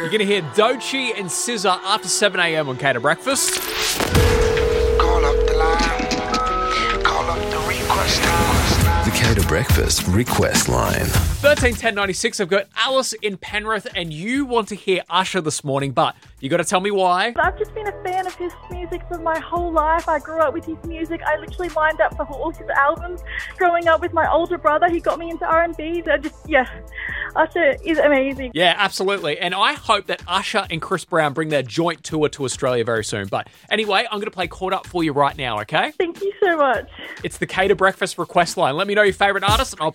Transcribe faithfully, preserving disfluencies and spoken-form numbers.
You're going to hear Doechii and S Z A after seven a.m. on Cater Breakfast. Call up the line. Call up the request line. The Cater Breakfast request line. thirteen ten ninety-six, I've got Alice in Penrith, and you want to hear Usher this morning, but you got to tell me why. I've just been a fan of his music for my whole life. I grew up with his music. I literally lined up for all his albums. Growing up with my older brother, he got me into R and B. I just, yeah, Usher is amazing. Yeah, absolutely. And I hope that Usher and Chris Brown bring their joint tour to Australia very soon. But anyway, I'm going to play Caught Up for you right now, okay? Thank you so much. It's the Cater Breakfast request line. Let me know your favourite artist and I'll